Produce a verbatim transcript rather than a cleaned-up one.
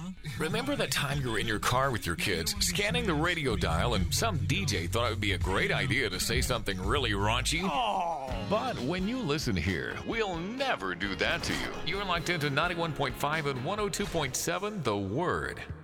Remember that time you were in your car with your kids, scanning the radio dial, and some D J thought it would be a great idea to say something really raunchy? But when you listen here, we'll never do that to you. You're locked into ninety-one point five and one oh two point seven The Word.